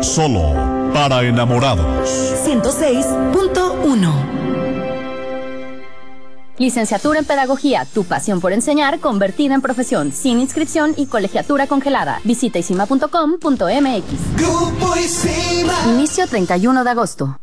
Solo para enamorados. 106.1. Licenciatura en Pedagogía, tu pasión por enseñar convertida en profesión, sin inscripción y colegiatura congelada. Visita isima.com.mx. Grupo ISIMA. Inicio 31 de agosto.